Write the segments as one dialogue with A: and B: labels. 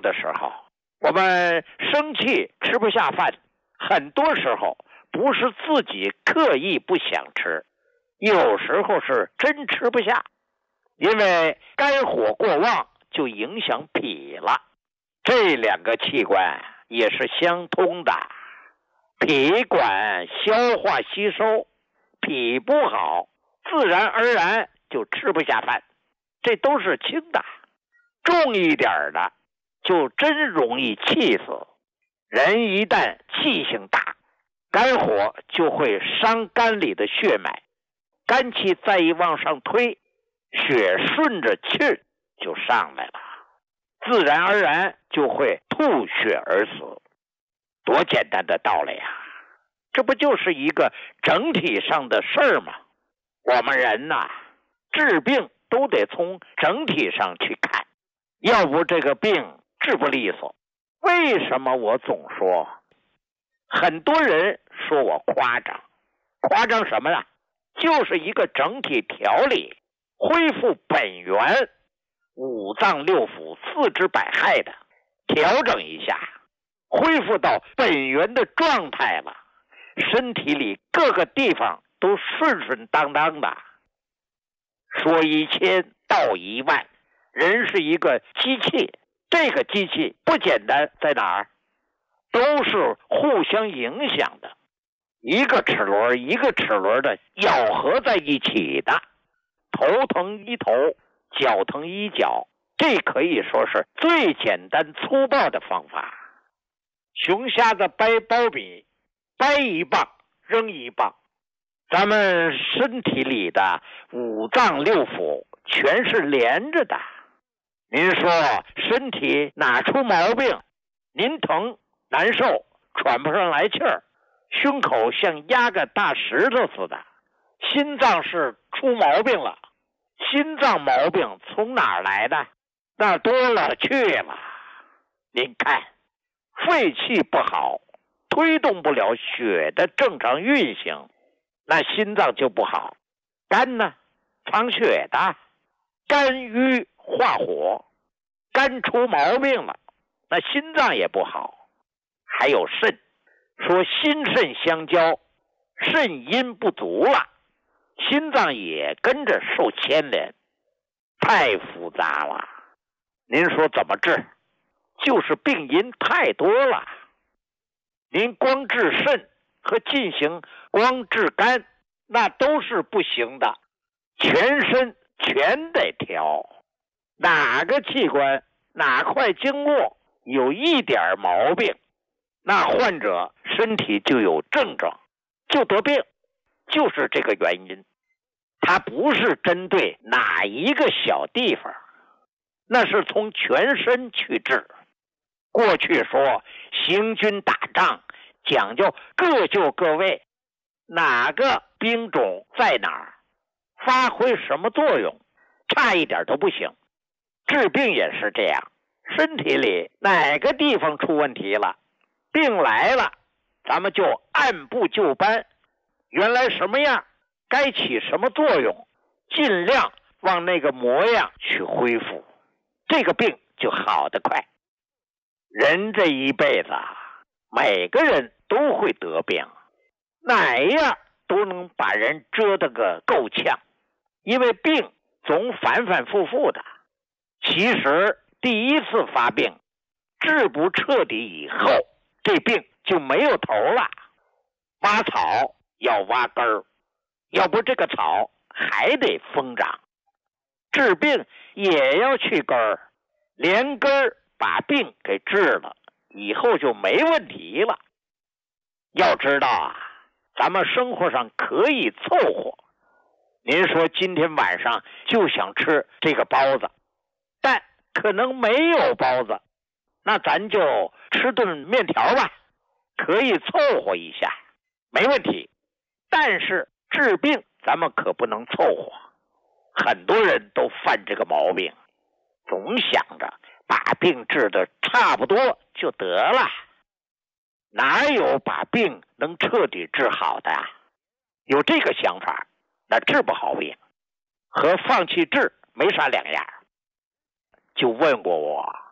A: 的时候，我们生气吃不下饭，很多时候不是自己刻意不想吃，有时候是真吃不下，因为肝火过旺就影响脾了。这两个器官也是相通的，脾管消化吸收，脾不好，自然而然就吃不下饭，这都是轻的。重一点的就真容易气死。人一旦气性大，肝火就会伤肝里的血脉，肝气再一往上推，血顺着气就上来了，自然而然就会吐血而死。多简单的道理啊，这不就是一个整体上的事儿吗？我们人呐，治病都得从整体上去看，要不这个病治不利索。为什么我总说很多人说我夸张？夸张什么呢？就是一个整体调理，恢复本源，五脏六腑四肢百骸的调整一下，恢复到本源的状态了，身体里各个地方都顺顺当当的。说1000道10000，人是一个机器，这个机器不简单在哪儿？都是互相影响的，一个齿轮一个齿轮的咬合在一起的。头疼医头，脚疼医脚，这可以说是最简单粗暴的方法。熊瞎子掰苞米，掰一棒扔一棒，咱们身体里的五脏六腑全是连着的。您说身体哪出毛病，您疼难受，喘不上来气儿，胸口像压个大石头似的，心脏是出毛病了。心脏毛病从哪儿来的？那多了去了。您看，肺气不好，推动不了血的正常运行，那心脏就不好。肝呢，藏血的，肝郁化火，肝出毛病了，那心脏也不好。还有肾，说心肾相交，肾阴不足了，心脏也跟着受牵连，太复杂了。您说怎么治？就是病因太多了。您光治肾和进行光治肝，那都是不行的，全身全得调。哪个器官哪块经络有一点毛病，那患者身体就有症状，就得病，就是这个原因。它不是针对哪一个小地方，那是从全身去治。过去说行军打仗讲究各就各位，哪个兵种在哪儿，发挥什么作用，差一点都不行。治病也是这样，身体里哪个地方出问题了，病来了，咱们就按部就班，原来什么样该起什么作用，尽量往那个模样去恢复，这个病就好得快。人这一辈子每个人都会得病，哪样都能把人折腾个够呛，因为病总反反复复的。其实第一次发病治不彻底以后，这病就没有头了。挖草要挖根儿，要不这个草还得疯长。治病也要去根儿，连根儿把病给治了，以后就没问题了。要知道啊，咱们生活上可以凑合。您说今天晚上就想吃这个包子，但可能没有包子，那咱就吃顿面条吧，可以凑合一下，没问题。但是治病咱们可不能凑合，很多人都犯这个毛病，总想着把病治得差不多就得了，哪有把病能彻底治好的啊？有这个想法，那治不好病，和放弃治没啥两样。就问过我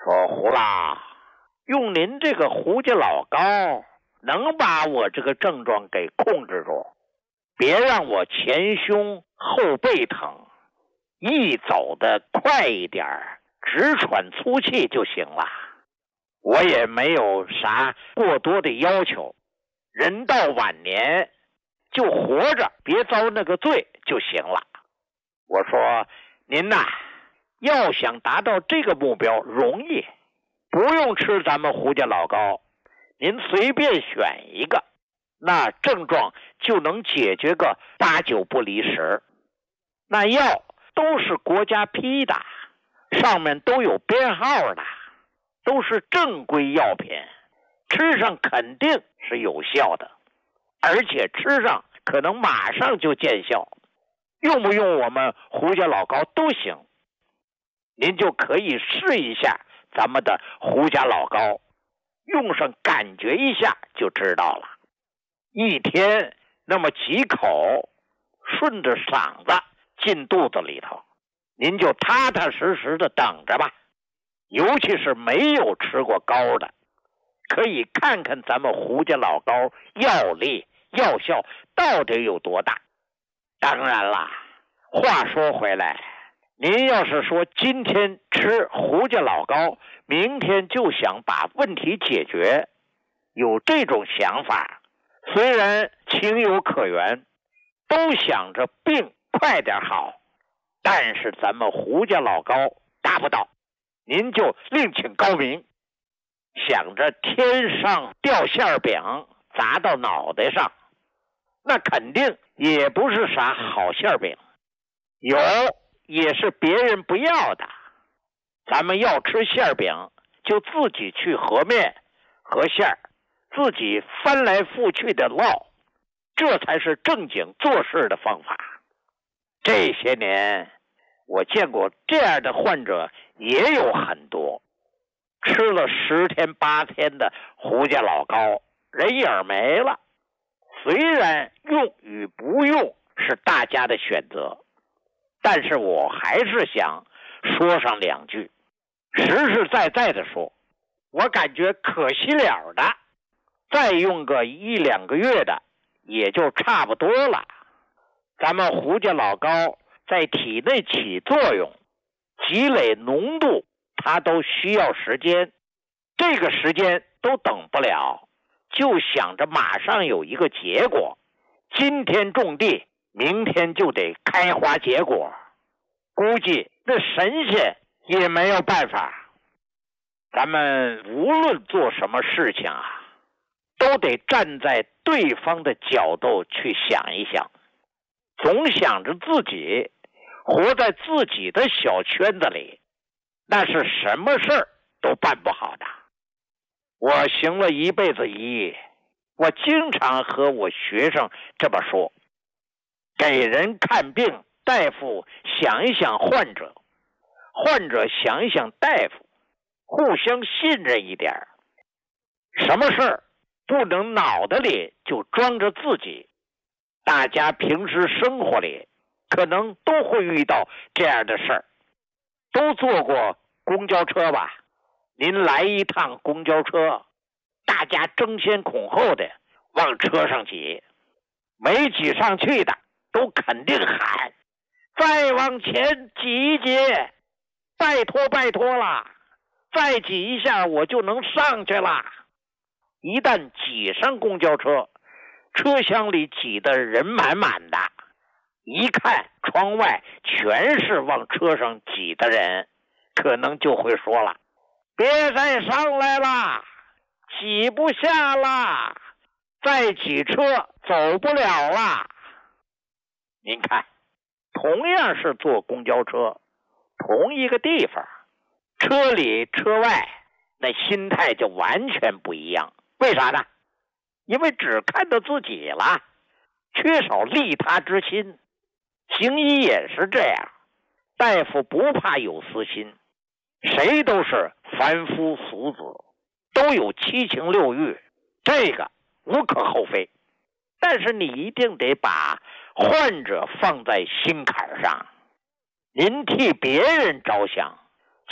A: 说胡老，用您这个胡家老膏能把我这个症状给控制住，别让我前胸后背疼，一走得快一点，直喘粗气就行了。我也没有啥过多的要求，人到晚年就活着，别遭那个罪就行了。我说您呐，要想达到这个目标容易，不用吃咱们胡家老膏，您随便选一个，那症状就能解决个8、9不离10。那药都是国家批的，上面都有编号的，都是正规药品，吃上肯定是有效的，而且吃上可能马上就见效。用不用我们胡家老膏都行，您就可以试一下咱们的胡家老膏，用上感觉一下就知道了。一天那么几口，顺着嗓子进肚子里头，您就踏踏实实的等着吧。尤其是没有吃过膏的，可以看看咱们胡家老膏药力药效到底有多大。当然啦，话说回来，您要是说今天吃胡家老膏，明天就想把问题解决，有这种想法，虽然情有可原，都想着病快点好，但是咱们胡家老膏达不到，您就另请高明。想着天上掉馅饼砸到脑袋上，那肯定也不是啥好馅饼，有也是别人不要的。咱们要吃馅饼，就自己去和面和馅儿，自己翻来覆去的烙，这才是正经做事的方法。这些年我见过这样的患者也有很多，吃了10天8天的胡家老膏，人影没了。虽然用与不用是大家的选择，但是我还是想说上2句。实实在在的说，我感觉可惜了的，再用个1、2个月的也就差不多了。咱们胡家老膏在体内起作用，积累浓度，它都需要时间，这个时间都等不了，就想着马上有一个结果，今天种地，明天就得开花结果，估计那神仙也没有办法。咱们无论做什么事情啊，都得站在对方的角度去想一想，总想着自己活在自己的小圈子里，那是什么事儿都办不好的。我行了一辈子医，我经常和我学生这么说，给人看病，大夫想一想患者，患者想一想大夫，互相信任一点。什么事儿不能脑袋里就装着自己，大家平时生活里可能都会遇到这样的事儿。都坐过公交车吧？您来一趟公交车，大家争先恐后的往车上挤，没挤上去的都肯定喊，再往前挤一挤，拜托拜托啦，再挤一下我就能上去了。一旦挤上公交车，车厢里挤得人满满的，一看窗外全是往车上挤的人，可能就会说了，别再上来了，挤不下了，再挤车走不了了。您看，同样是坐公交车，同一个地方，车里车外那心态就完全不一样。为啥呢？因为只看到自己了，缺少利他之心。行医也是这样，大夫不怕有私心，谁都是凡夫俗子，都有七情六欲，这个无可厚非。但是你一定得把患者放在心坎上，您替别人着想，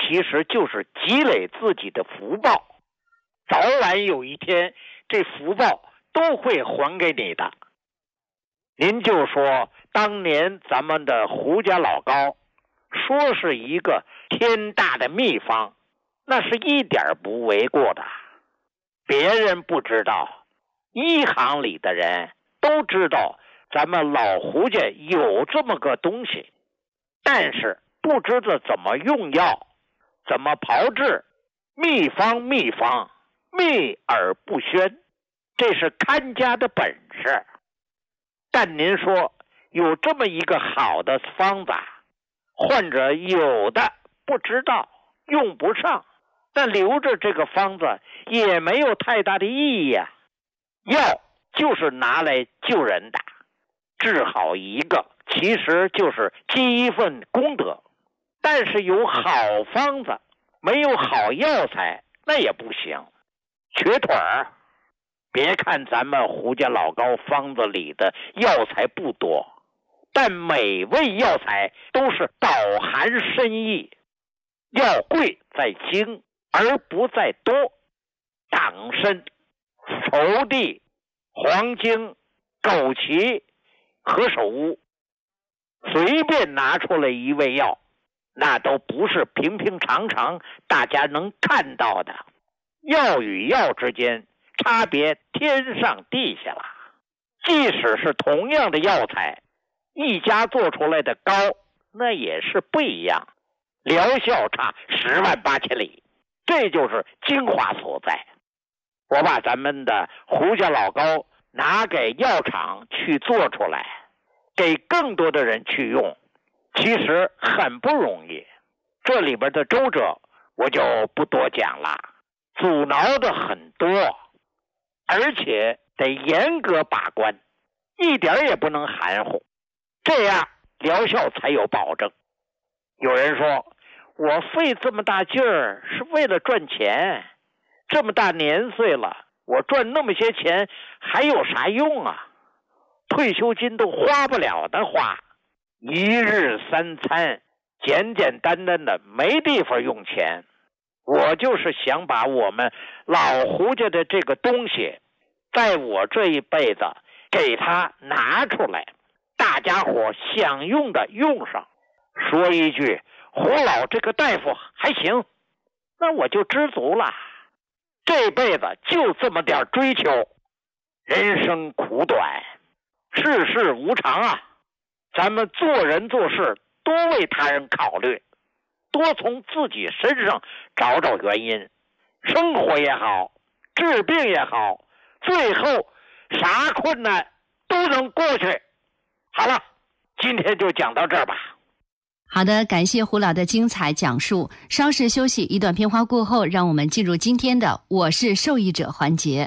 A: 其实就是积累自己的福报，早晚有一天这福报都会还给你的。您就说当年咱们的胡家老高说是一个天大的秘方，那是一点不为过的。别人不知道，医行里的人都知道咱们老胡家有这么个东西，但是不知道怎么用药，怎么炮制，秘方秘而不宣，这是看家的本事。但您说有这么一个好的方子，患者有的不知道用不上，但留着这个方子也没有太大的意义呀。药就是拿来救人的，治好一个其实就是积一份功德。但是有好方子没有好药材那也不行，瘸腿儿。别看咱们胡家老高方子里的药材不多，但每味药材都是饱含深意。药贵在精而不在多，党参、熟地、黄精、枸杞、何首乌，随便拿出来一味药，那都不是平平常常大家能看到的。药与药之间差别天上地下了。即使是同样的药材，一家做出来的膏那也是不一样，疗效差10万8千里，这就是精华所在。我把咱们的胡家老膏拿给药厂去做出来，给更多的人去用，其实很不容易。这里边的周折我就不多讲了，阻挠的很多，而且得严格把关，一点也不能含糊，这样疗效才有保证。有人说我费这么大劲儿是为了赚钱，这么大年岁了，我赚那么些钱还有啥用啊？退休金都花不了的花，一日3餐简简单单的没地方用钱。我就是想把我们老胡家的这个东西在我这一辈子给他拿出来，大家伙想用的用上。说一句胡老这个大夫还行，那我就知足了。这辈子就这么点追求，人生苦短，世事无常啊。咱们做人做事多为他人考虑，多从自己身上找找原因，生活也好，治病也好，最后啥困难都能过去。好了，今天就讲到这儿吧。
B: 好的，感谢胡老的精彩讲述。稍事休息，一段片花过后，让我们进入今天的我是受益者环节。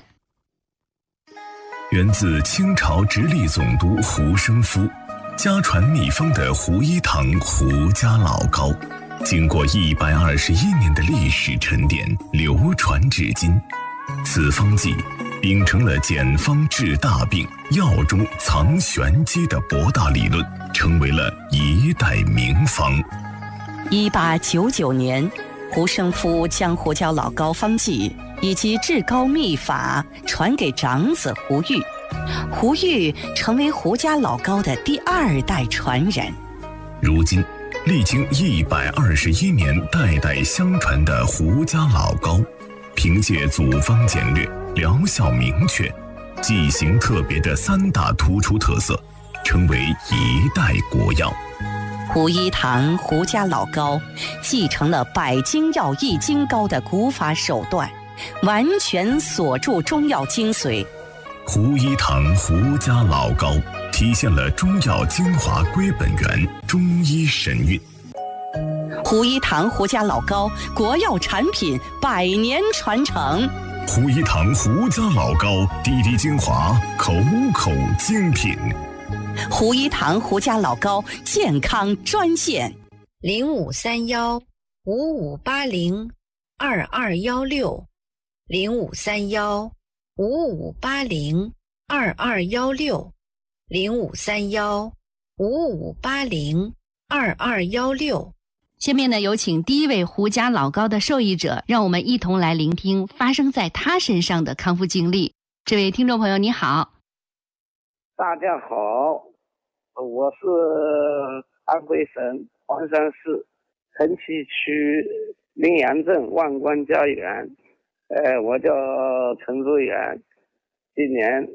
C: 源自清朝直隶总督胡生夫，家传秘方的胡一堂胡家老膏，经过121年的历史沉淀，流传至今。此方剂秉承了简方治大病、药中藏玄机的博大理论，成为了一代名方。
D: 1899年，胡生夫将胡家老膏方剂以及治膏秘法传给长子胡玉，胡玉成为胡家老膏的第2代传人。
C: 如今历经121年代代相传的胡家老膏，凭借组方简略、疗效明确、剂型特别的3大突出特色，成为一代国药。
D: 胡一堂胡家老膏继承了百精药易筋膏的古法手段，完全锁住中药精髓。
C: 胡一堂胡家老膏体现了中药精华归本源，中医神韵。
D: 胡一堂胡家老膏国药产品100年传承。
C: 胡一堂胡家老膏滴滴精华，口口精品。
D: 胡一堂胡家老膏健康专线
B: 053155802216，053155802216。 下面呢，有请第一位胡家老高的受益者，让我们一同来聆听发生在他身上的康复经历。这位听众朋友，你好。
E: 大家好，我是安徽省黄山市城西区临阳镇万官家园，我叫陈志远，今年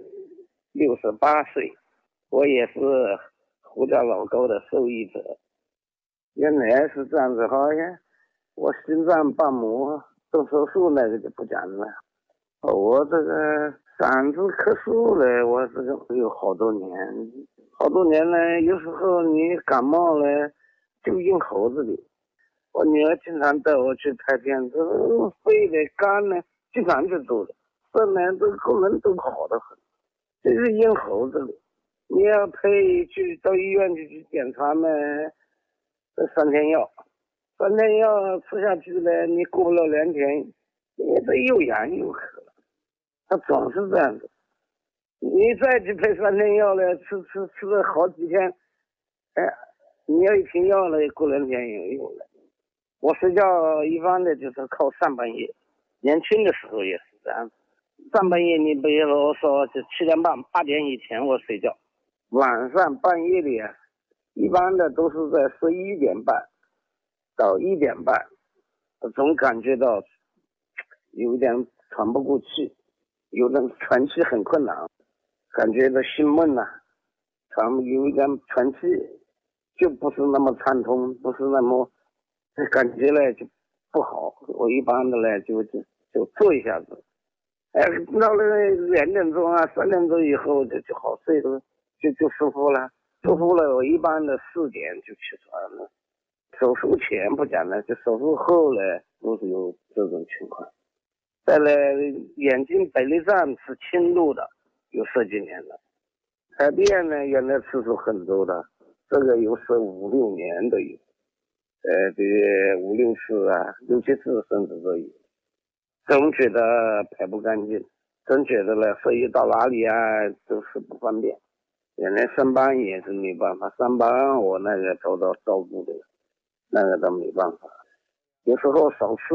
E: 68岁，我也是胡家老高的受益者。原来是这样子，好像我心脏瓣膜动手术那个就不讲了，我这个嗓子咳嗽了，我这个有好多年了，有时候你感冒了就咽喉子里。我女儿经常带我去拍片子，肺的肝呢经常就走了，肾呢这个功能都好得很，就是咽喉子里。你要配去到医院去检查呢，这3天药吃下去了，你过不了2天，你这又痒又渴了，它总是这样子。你再去配3天药了，吃了好几天，你要一停药了，过2天也有了。我睡觉一般的就是靠上半夜，年轻的时候也是这样。上半夜你比如说就7点半、8点以前我睡觉，晚上半夜里一般的都是在11点半到1点半，我总感觉到有点喘不过气，有点喘气很困难，感觉到心闷有一点喘气就不是那么畅通，不是那么感觉呢就不好。我一般的呢就坐一下子，到了2点钟3点钟以后就好睡了，就舒服了。我一般的4点就起床了。手术前不讲了，就手术后呢都是有这种情况。再来眼睛白内障是轻度的，有10几年了。排便呢原来次数很多的，这个有15、16年都有，这5、6次6、7次甚至都有。总觉得排不干净，总觉得呢所以到哪里都是不方便。原来上班也是没办法，上班我那个受到照顾的，那个都没办法。有时候少吃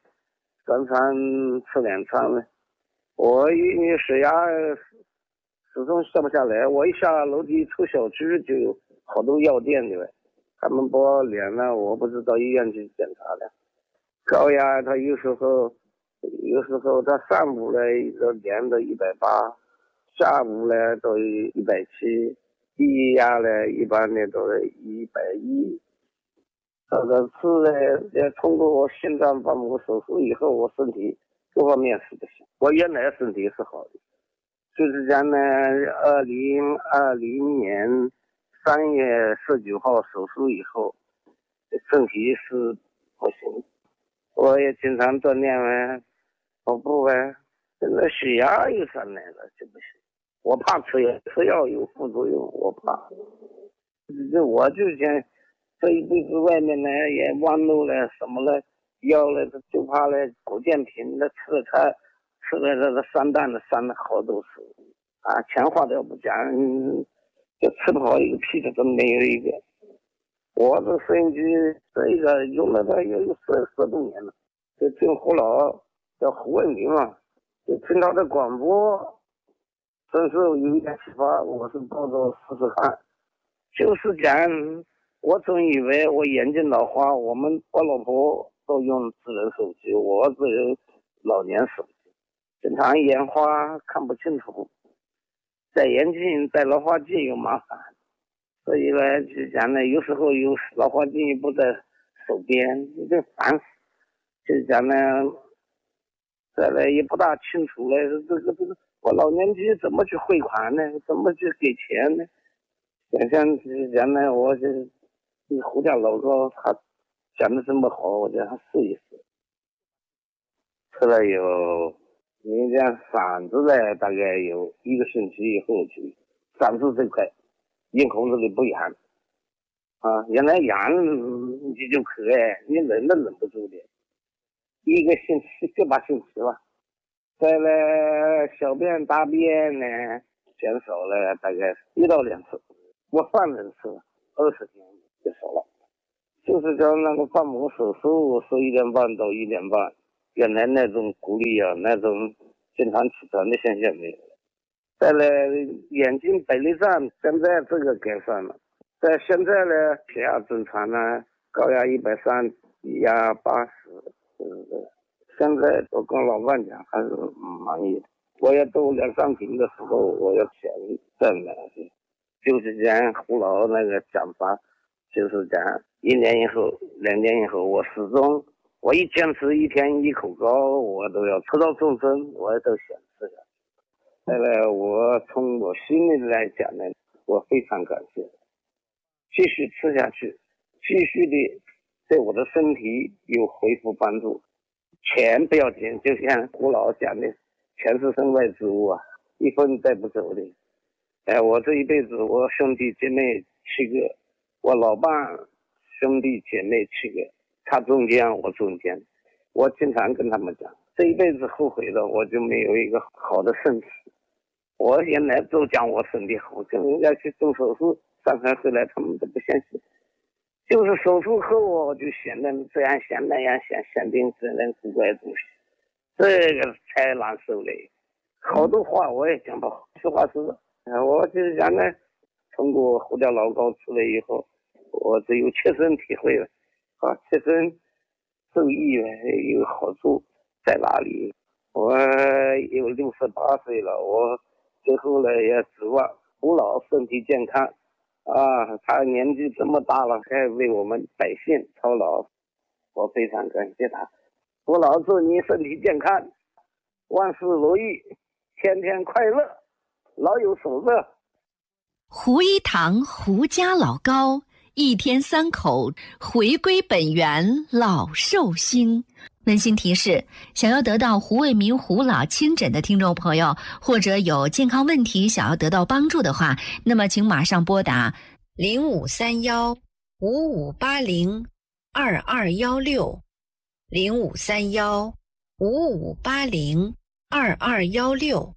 E: 3餐吃2餐呢。我因为血压始终下不下来，我一下楼梯出小区就有好多药店的，他们把我量了，我不是到医院去检查的。高压他有时候他上午呢都量到180，下午呢都170，低压呢一般的都是110。这个是呢，通过我心脏瓣膜手术以后，我身体各方面是不行。我原来身体是好的，就是讲呢，2020年3月19号手术以后，身体是不行。我也经常锻炼跑步现在血压又上来了就不行。我怕吃药有副作用，我怕。我就想这一辈子外面呢也忘路了什么了，药了就怕了谷健平的吃了这个3担的伤了好多次钱花都不讲，就吃不好一个屁的都没有一个。我这摄影机这个用了它有10多年了，就听胡老叫胡文明嘛，就听他的广播，真是有一点启发，我是抱着试试看。就是讲我总以为我眼睛老花，我老婆都用智能手机，我只有老年手机，经常眼花看不清楚，戴眼镜戴老花镜又麻烦，所以呢就讲呢有时候有老花镜不在手边，有点烦死。就讲呢再来也不大清楚了，这个我老年机怎么去汇款呢？怎么去给钱呢？想就是讲呢，我就是胡家老高他讲的这么好，我叫他试一试。吃了有你讲嗓子呢，大概有1个星期以后就嗓子这块咽喉子里不痒原来痒你就咳你忍都忍不住的，1个星期7、8星期吧。再来小便大便呢减少了大概1到2次，我放任次20天就少了。 就是叫那个瓣膜手术11点半到1点半，原来那种孤立啊，那种经常起床的现象没有了。再来眼睛白内障，现在这个改善了。在现在呢，血压正常呢，高压130，低压80，现在我跟老伴讲还是满意的。我也到2-3瓶的时候，我要钱挣了。就是讲胡老那个讲法，就是讲1年以后、2年以后，我始终我一坚持1天1口膏，我都要吃到终身，我也都想吃下去。再来，我从我心里来讲呢，我非常感谢，继续吃下去，继续的对我的身体有恢复帮助。钱不要紧，就像胡老讲的，钱是身外之物啊，一分带不走的。我这一辈子，我兄弟姐妹7个，我老伴兄弟姐妹7个，他中间，我中间。我经常跟他们讲，这一辈子后悔了，我就没有一个好的身体。我原来都讲我身体好，就人家去动手术，上海回来他们都不相信。就是手术后我就想的这样想那样想定这样古怪东西，这个太难受了。好多话我也讲不好，实话实说。我就是讲呢，通过胡椒老膏出来以后，我只有切身体会了，切身受益了，有好处在哪里？我有68岁了，我最后呢也指望胡老身体健康啊，他年纪这么大了，还为我们百姓操劳，我非常感谢他。胡老祝你身体健康，万事如意，天天快乐，老有所乐。
B: 胡一堂胡家老膏，1天3口，回归本源，老寿星。温馨提示：想要得到胡卫民胡老亲诊的听众朋友，或者有健康问题想要得到帮助的话，那么请马上拨打0531-5580-2216 0531-5580-2216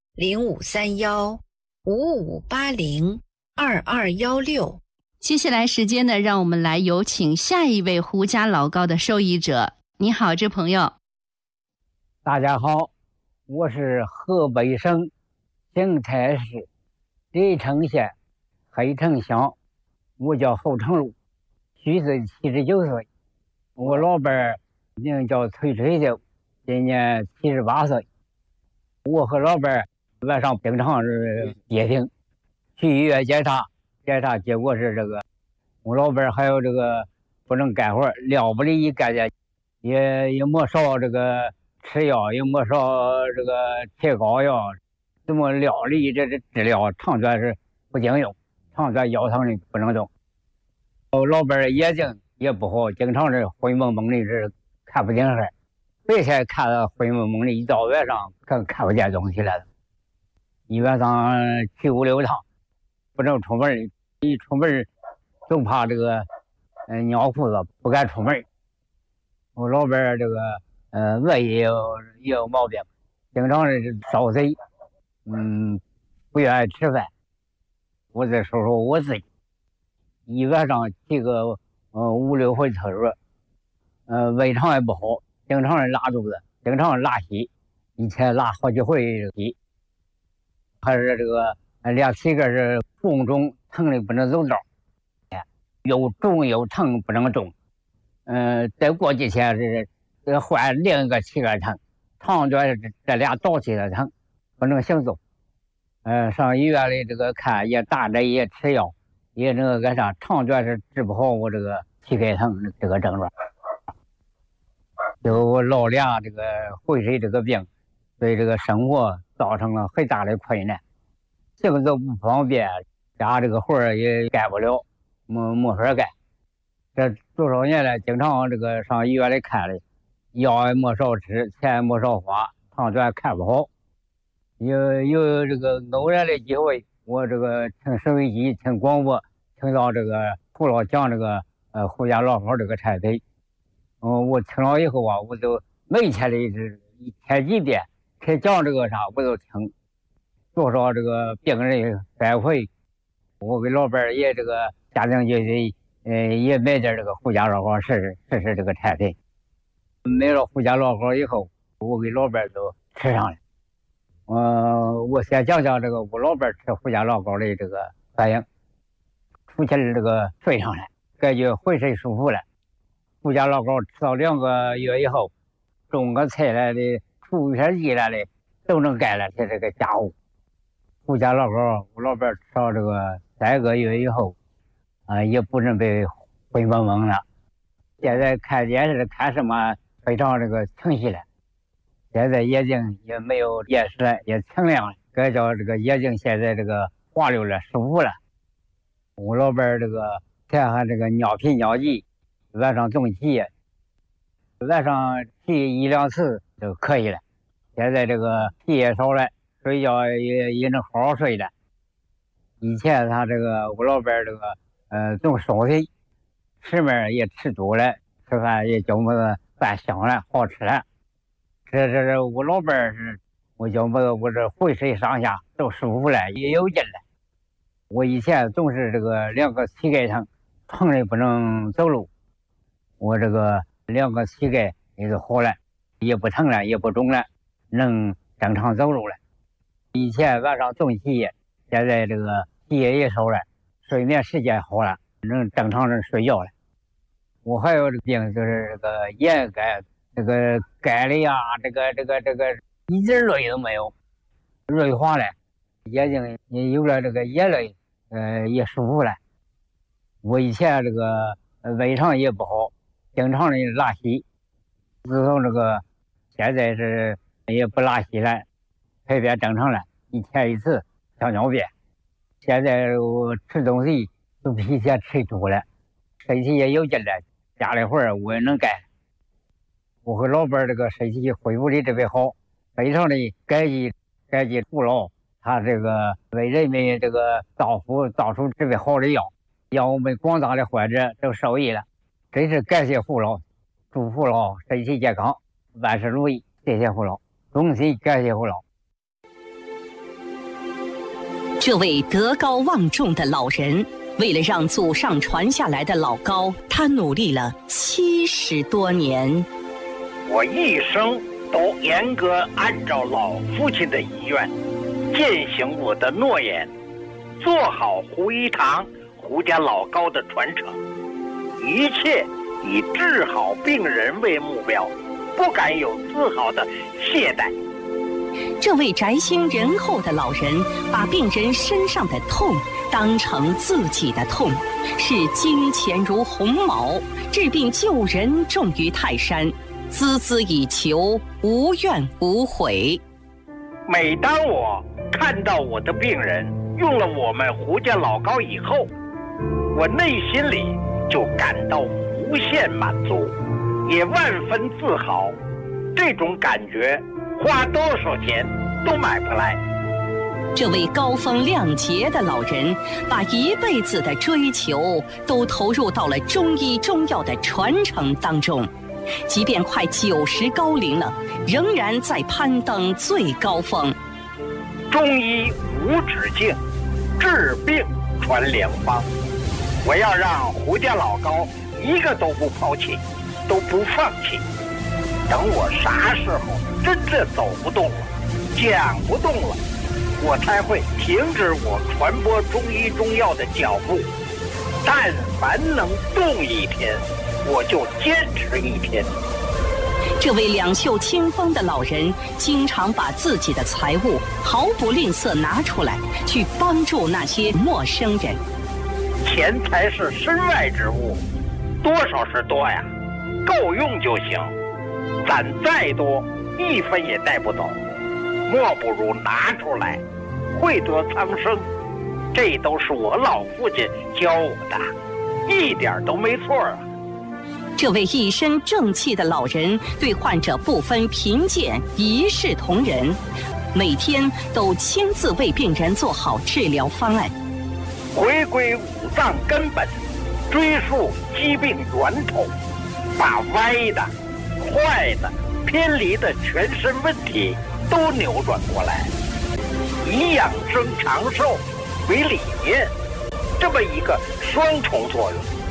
B: 0531-5580-2216。接下来时间呢，让我们来有请下一位胡家老膏的受益者。你好，这朋友。
F: 大家好，我是河北省邢台市黎城县黑城乡，我叫侯成禄，虚岁79岁。我老伴儿名叫崔水秀，今年78岁。我和老伴儿晚上经常是接听，去医院检查结果是这个，我老伴儿还有这个不能干活，料不离干的，也没少这个吃药，也没少这个贴膏药，怎么料理这治疗长短是不经用，长短腰疼的不能动。老伴儿眼睛也不好，经常是灰蒙蒙的，是看不见事。白天看了灰蒙蒙的，一到晚上看不见东西了。一晚上去5、6趟，不能出门，一出门总怕这个尿裤子，不敢出门。我老伴儿这个胃也有毛病，经常是烧嘴，不愿意吃饭。我再说说我自己，一晚上去个5、6回厕所，胃肠也不好，经常是拉肚子，经常是拉稀，一天拉好几回稀。还是这个俩膝盖是红肿，疼的不能走道，又肿又疼不能动。再过几天是换另一个膝盖疼，长短这俩倒起来疼，不能行走。上医院里这个看也打针也吃药，也那个啥，长短是治不好我这个膝盖疼这个症状。就我老俩这个会水这个病，对这个生活造成了很大的困难，行走不方便，家这个活儿也干不了，没法干。这多少年来，经常这个上医院里看的，药也没少吃，钱也没少花，长短看不好。有这个偶然的机会，我这个听收音机听广播，听到这个胡老讲这个胡家老好这个产品，我听了以后啊，我就每天的一天几遍，他讲这个啥我都听，多少这个病人反馈，我给老伴儿也这个家庭聚会也买点这个胡家老糕试试这个产品。买了胡家老糕以后，我给老伴都吃上了。我先讲讲这个我老伴吃胡家老糕的这个反应。出去这个睡上来，感觉浑身舒服了。胡家老糕吃到2个月以后，种个菜来的，除下地来的，都能干了些这个家务。胡家老糕，我老伴吃到这个3个月以后，也不能被灰蒙蒙了。现在看电视看什么非常这个清晰了。现在眼睛也没有眼屎了，也清亮了，感觉这个眼睛现在这个滑溜了，舒服了。我老伴这个看看这个尿频尿急，晚上总起，晚上起1、2次就可以了。现在这个气也少了，睡觉也能好好睡了。以前他这个我老伴这个总烧腿，吃面也吃多了，吃饭也觉得饭香了，好吃了。这我老伴是，我觉得我这浑身上下都舒服了，也有劲了。我以前总是这个2个膝盖疼，疼的不能走路，我这个2个膝盖也就好了，也不疼了，也不肿了，能正常走路了。以前晚上总起夜，现在这个起夜也少了，睡眠时间好了，能正常的睡觉了。我还有这个病，就是这个眼干，这个干的呀，这个一点泪都没有，锐化了，眼睛也有了这个眼泪。也舒服了。我以前这个胃肠也不好，经常的拉稀。自从这个现在是也不拉稀了，排便正常了，1天1次小尿便。现在我吃东西都比以前吃多了，身体也有劲了，家里活我也能干。我和老伴这个身体恢复的特别好，非常的感激父老。他这个为人民这个造出特别好的药，让我们广大的患者都受益了，真是感谢父老，祝父老身体健康，万事如意，谢谢父老，衷心感谢父老。
D: 这位德高望重的老人，为了让祖上传下来的老糕，他努力了70多年。
A: 我一生都严格按照老父亲的遗愿践行我的诺言，做好胡一堂胡家老糕的传承，一切以治好病人为目标，不敢有丝毫的懈怠。
D: 这位宅心仁厚的老人，把病人身上的痛当成自己的痛，视金钱如鸿毛，治病救人重于泰山，孜孜以求，无怨无悔。
A: 每当我看到我的病人用了我们胡家老糕以后，我内心里就感到无限满足，也万分自豪。这种感觉花多少钱都买不来。
D: 这位高风亮节的老人，把一辈子的追求都投入到了中医中药的传承当中，即便快90高龄了，仍然在攀登最高峰。
A: 中医无止境，治病传良方。我要让胡家老糕一个都不抛弃，都不放弃。等我啥时候真正走不动了，讲不动了，我才会停止我传播中医中药的脚步。但凡能动一天，我就坚持一天。
D: 这位两袖清风的老人，经常把自己的财物毫不吝啬拿出来，去帮助那些陌生人。
A: 钱财是身外之物，多少是多呀，够用就行。攒再多，1分也带不走，莫不如拿出来，惠得苍生。这都是我老父亲教我的，一点都没错啊。
D: 这位一身正气的老人，对患者不分贫贱，一视同仁，每天都亲自为病人做好治疗方案，
A: 回归五脏根本，追溯疾病源头，把歪的、坏的、偏离的全身问题都扭转过来，以养生长寿为理念，这么一个双重作用，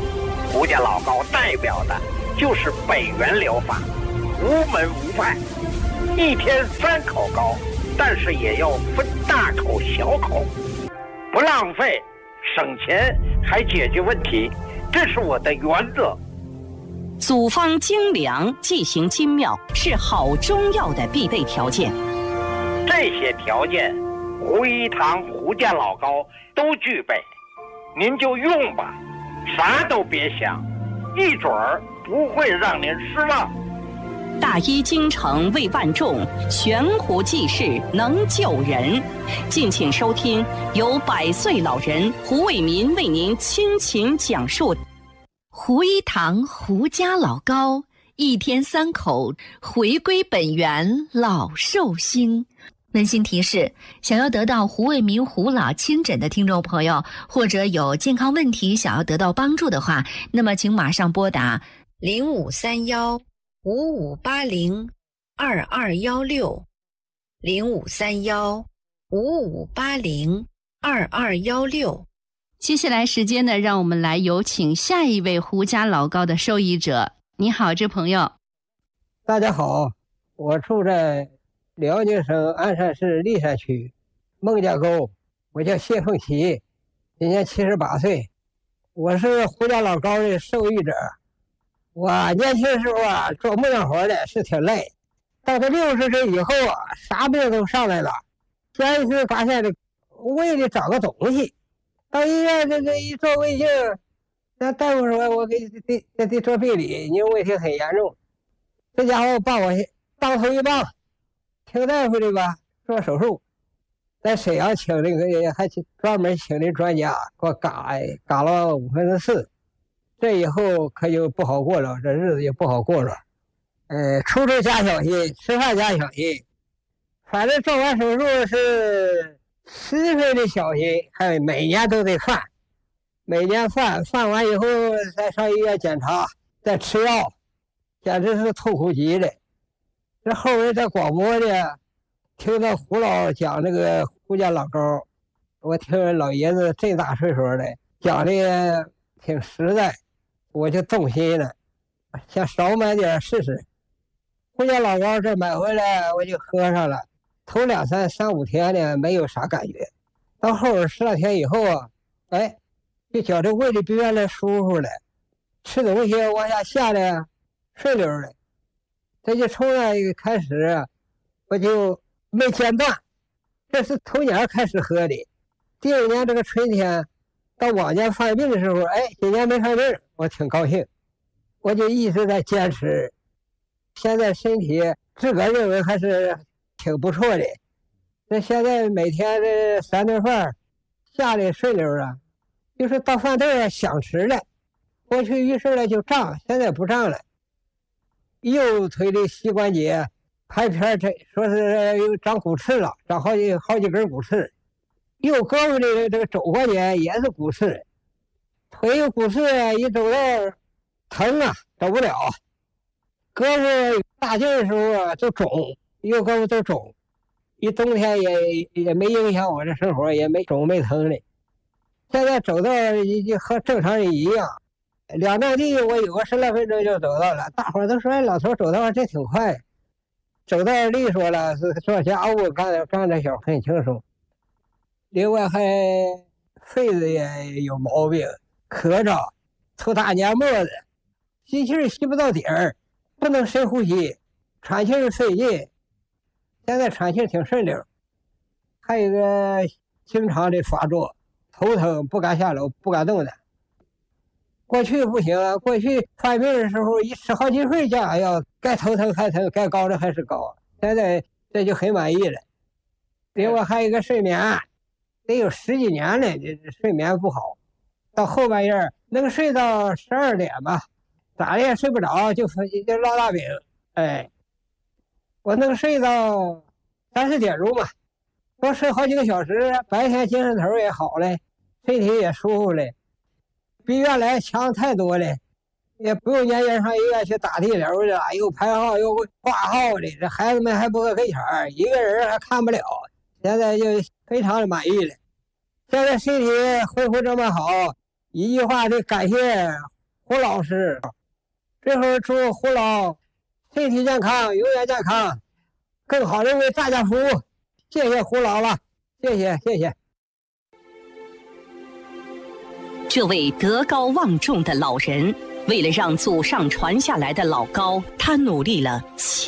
A: 胡家老高代表的就是北元疗法，无门无派，一天3口高，但是也要分大口小口，不浪费，省钱还解决问题，这是我的原则。
D: 组方精良，剂行精妙，是好中药的必备条件。
A: 这些条件，胡一堂胡家老高都具备，您就用吧，啥都别想，一准儿不会让您失望。
D: 大医精诚为万众，悬壶济世能救人。敬请收听由100岁老人胡伟民为您倾情讲述
B: 胡一堂胡家老高，一天3口，回归本源老寿星。温馨提示：想要得到胡伟民胡老亲诊的听众朋友，或者有健康问题想要得到帮助的话，那么请马上拨打053155802216 053155802216。接下来时间呢，让我们来有请下一位胡家老高的受益者。你好，这朋友。
G: 大家好，我住在辽宁省鞍山市历山区孟家沟，我叫谢凤奇，今年78岁，我是胡家老高的受益者。我年轻时候啊，做木匠活的是挺累，到了60岁以后啊，啥病都上来了。先是发现这胃里长个东西，到医院这一做胃镜，那大夫说我给得做病理，你问题很严重。这家伙把我当头一棒，听大夫的吧，做手术，在沈阳请那个还专门请那专家给我嘎了4/5，这以后可就不好过了，这日子也不好过了。出入加小心，吃饭加小心，反正做完手术是10分的小心，还有每年都得犯，每年犯完以后再上医院检查，再吃药，简直是痛苦极了。这后面在广播呢，听到胡老讲那个胡家老高，我听老爷子这大岁数的讲的挺实在，我就动心了，想少买点试试。胡家老高这买回来我就喝上了，头3、5天呢没有啥感觉，到后边10来天以后啊，就觉得胃里比原来舒服了，吃东西往下下的顺溜了。这就从那一个开始，我就没间断，这是头年开始喝的。第2年这个春天，到往年犯病的时候，今年没犯病，我挺高兴，我就一直在坚持。现在身体自个儿认为还是挺不错的。那现在每天这3顿饭下的顺溜啊，就是到饭店想吃了，过去于是呢就胀，现在不胀了。右腿的膝关节拍片说是有长骨刺了，长好几根骨刺。右胳膊的这个肘关节也是骨刺，腿有骨刺，一走道疼啊，走不了。胳膊大劲的时候啊就肿，右胳膊都肿，一冬天也没影响我这生活，也没肿没疼的。现在走道也和正常人一样。2站地我有个10来分钟就走到了，大伙儿都说老头走道这挺快，走道利索了，是做家务干的小很轻松。另外还肺子也有毛病，咳着，吐大黏沫子，吸气吸不到底儿，不能深呼吸，喘气费劲。现在喘气挺顺溜。还有一个经常的发作，头疼不敢下楼，不敢动弹。过去不行啊，过去犯病的时候一吃好几份降压药，该头疼还疼，该高的还是高。现在这就很满意了。另外还有一个睡眠，得有10几年了，这睡眠不好，到后半夜能睡到12点吧，咋的也睡不着，就落大饼。我能睡到30点钟吧，多睡好几个小时，白天精神头也好了，身体也舒服了。比原来强太多了，也不用年年上医院去打地流的，又排号又挂号的，这孩子们还不搁跟前儿，一个人还看不了。现在就非常的满意了。现在身体恢复这么好，一句话得感谢胡老师。最后祝胡老身体健康，永远健康，更好的为大家服务。谢谢胡老了，谢谢谢谢。
D: 这位德高望重的老人，为了让祖上传下来的老高，他努力了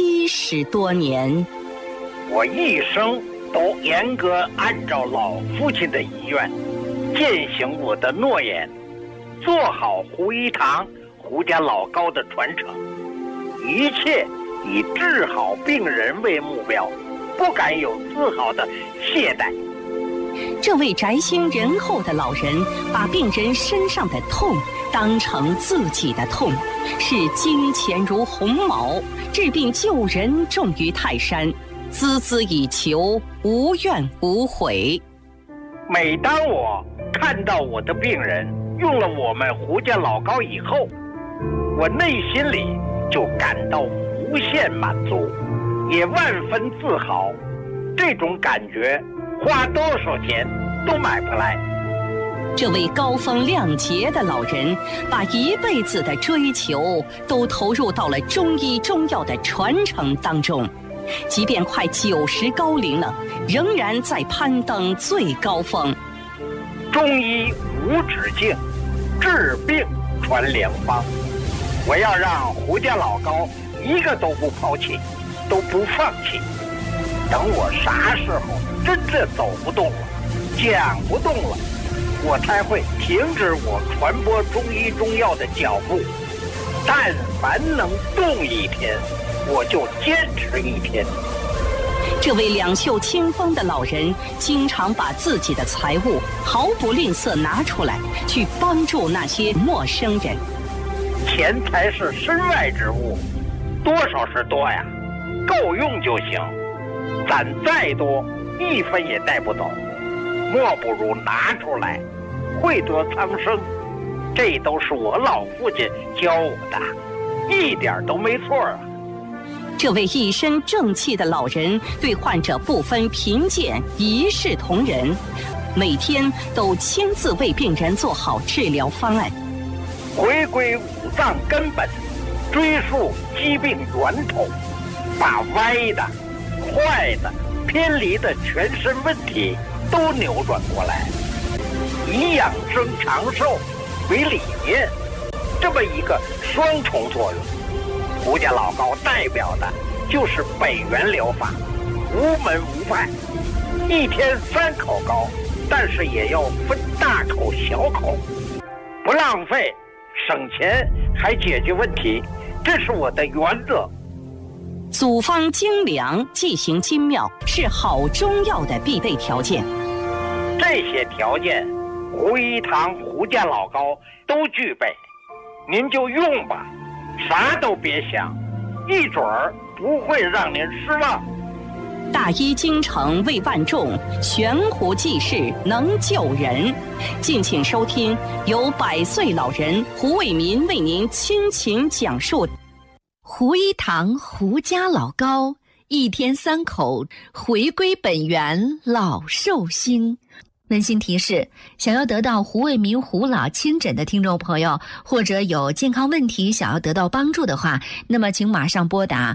D: 70多年。
A: 我一生都严格按照老父亲的遗愿，践行我的诺言，做好胡一堂胡家老高的传承，一切以治好病人为目标，不敢有丝毫的懈怠。
D: 这位宅心仁厚的老人，把病人身上的痛当成自己的痛，视金钱如鸿毛，治病救人重于泰山，孜孜以求，无怨无悔。
A: 每当我看到我的病人用了我们胡家老高以后，我内心里就感到无限满足，也万分自豪。这种感觉花多少钱都买不来。
D: 这位高风亮节的老人，把一辈子的追求都投入到了中医中药的传承当中，即便快90高龄了，仍然在攀登最高峰。
A: 中医无止境，治病传良方。我要让胡家老高一个都不抛弃，都不放弃。等我啥时候真正走不动了，讲不动了，我才会停止我传播中医中药的脚步。但凡能动一天，我就坚持一天。
D: 这位两袖清风的老人，经常把自己的财物毫不吝啬拿出来，去帮助那些陌生人。
A: 钱财是身外之物，多少是多呀，够用就行。攒再多，一分也带不走，莫不如拿出来，惠泽苍生。这都是我老父亲教我的，一点都没错啊。
D: 这位一身正气的老人，对患者不分贫贱，一视同仁，每天都亲自为病人做好治疗方案。
A: 回归五脏根本，追溯疾病源头，把歪的、坏的、偏离的全身问题都扭转过来，以养生长寿为理念，这么一个双重作用。胡家老高代表的就是北元疗法，无门无派，一天3口高，但是也要分大口小口，不浪费，省钱还解决问题，这是我的原则。
D: 组方精良，剂行精妙，是好中药的必备条件。
A: 这些条件，胡一堂胡家老高都具备，您就用吧，啥都别想，一准儿不会让您失望。
D: 大医精诚为万众，悬壶济世能救人。敬请收听由100岁老人胡卫民为您倾情讲述
B: 胡一堂胡家老高，一天3口，回归本源老寿星。温馨提示：想要得到胡卫民胡老亲诊的听众朋友，或者有健康问题想要得到帮助的话，那么请马上拨打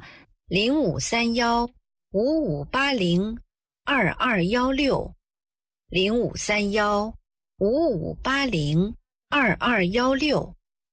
B: 053155802216 053155802216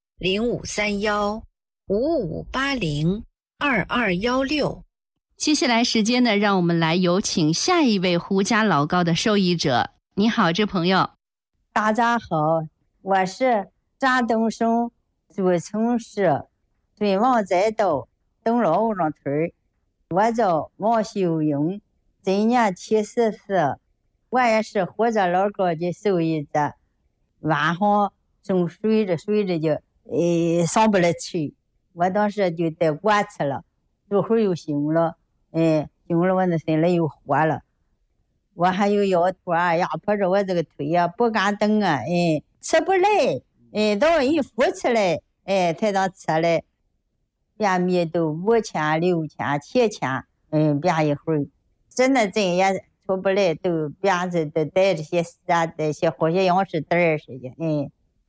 B: 053155802216。
H: 接下来时间呢，让我们来有请下一位胡家老高的受益者。你好，这朋友。
I: 大家好，我是山东省诸城市尊王载道东老五庄村，我叫王秀英，今年74，我也是胡家老高的受益者。晚上正睡着就上不来去，我当时就带过去了，一会儿又醒了，醒了我的身里又活了。我还有腰托啊，压迫着我这个腿啊，不敢动啊，吃不来，到一扶起来，才能吃来，便秘都5000、6000、7000，便一会儿，真的真也出不来，都便子都带这些啥的些活些样式袋似的，我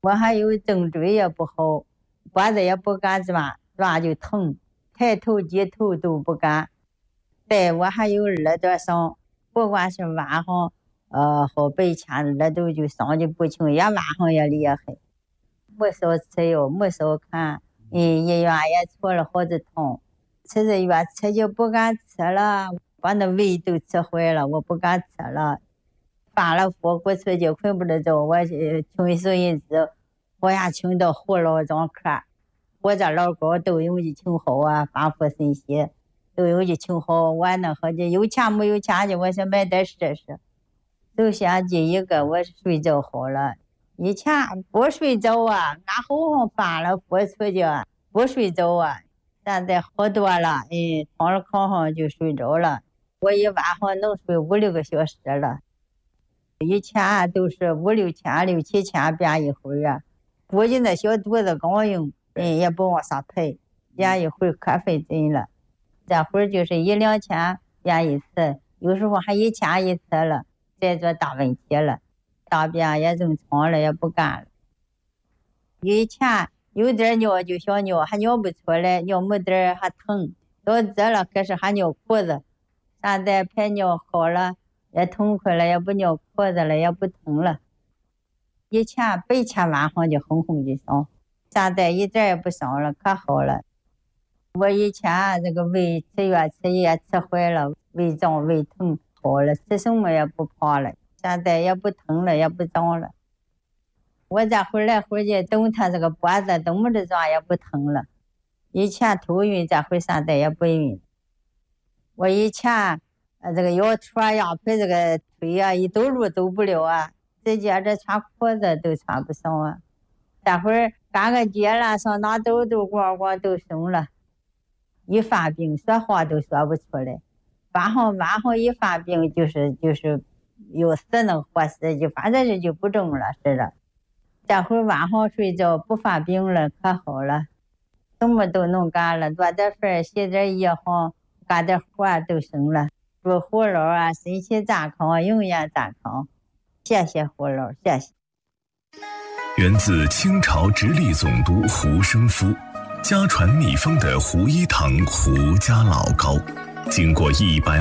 I: 我还有颈椎也不好，脖子也不敢抓就疼，抬头低头都不敢。对，我还有耳朵上，不管是晚上和白天耳朵就伤的不轻，也晚上也厉害。没少吃药，没少看，医院也出了好多趟，吃着药吃就不敢吃了，把那胃都吃坏了，我不敢吃了。发了火锅出去困不得着，我听收音机，我也听到胡老张课，或者老高都用的挺好啊，发福信息都用的挺好。我那好的有钱没有钱的，我想买点试试。首先第一个我睡着好了，以前不睡着啊，俺好像发了火出去不睡着啊，现在好多了，躺了炕上就睡着了，我一晚上能睡5、6个小时了。以前都是5、6天、6、7天便一会儿啊，估计那小肚子刚硬，也不往上排，便一会儿可费劲了。这会儿就是1、2天便一次，有时候还1天一次了，这就大问题了，大便也正常了，也不干了。以前有点尿就想尿，还尿不出来，尿没点还疼，到这了可是还尿裤子，现在排尿好了。也痛快了，也不尿裤子了，也不疼了。以前白天晚上就哼哼的伤，现在一点也不伤了，可好了。我以前这个胃吃药吃也吃坏了，胃胀胃疼好了，吃什么也不怕了，现在也不疼了，也不胀了。我这回来回去动他这个脖子动不着抓也不疼了，以前头晕，这回现在也不晕。我以前这个腰戳呀，陪这个腿呀，一走路走不了啊，直接这穿裤子都穿不上啊。这会儿干个节了，上哪走都光光都松了，一发病说话都说不出来。晚上一发病就是有死能活死，就反正就不中了似的。这会儿晚上睡觉不发病了，可好了，什么都能干了，做点饭，洗点衣裳，干点活都行了。祝胡老啊，身体健康，永远健康。谢谢胡老，谢谢。
C: 源自清朝直隶总督胡生夫，家传秘方的胡一堂胡家老膏，经过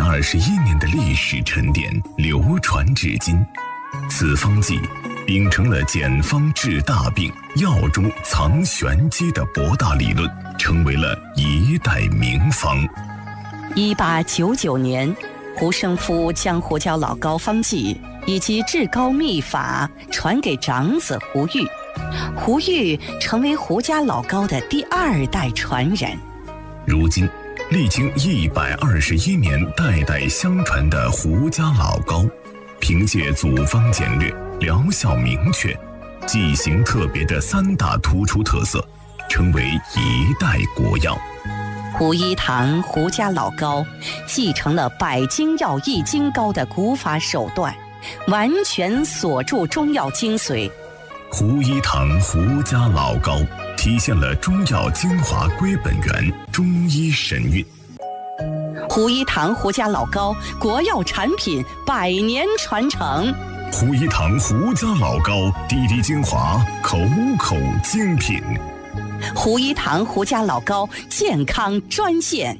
C: 121年的历史沉淀，流传至今。此方剂秉承了简方治大病、药中藏玄机的博大理论，成为了一代名方。
D: 1899年，胡生夫将胡椒老膏方剂以及治膏秘法传给长子胡玉，胡玉成为胡家老膏的第2代传人。
C: 如今，历经121年代代相传的胡家老膏，凭借组方简略、疗效明确、剂型特别的3大突出特色，成为一代国药。
D: 胡一堂胡家老膏继承了百精药易筋膏的古法手段，完全锁住中药精髓。
C: 胡一堂胡家老膏体现了中药精华归本源，中医神韵。
D: 胡一堂胡家老膏国药产品100年传承。
C: 胡一堂胡家老膏滴滴精华，口口精品。
D: 胡一堂胡家老膏健康专线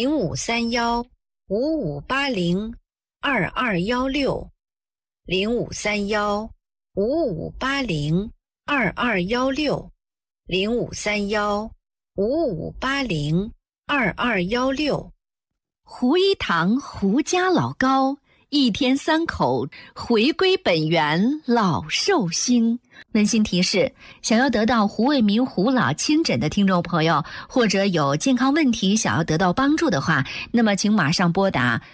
B: 0531-5580-2216，0531-5580-2216。胡一堂胡家老膏，1天3口，回归本源，老寿星。温馨提示：想要得到胡卫民胡老亲诊的听众朋友，或者有健康问题想要得到帮助的话，那么请马上拨打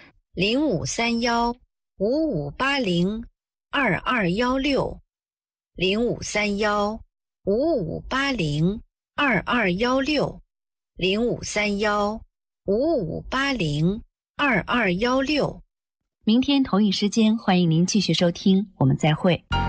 B: 0531-5580-2216，0531-5580-2216。明天同一时间，欢迎您继续收听，我们再会。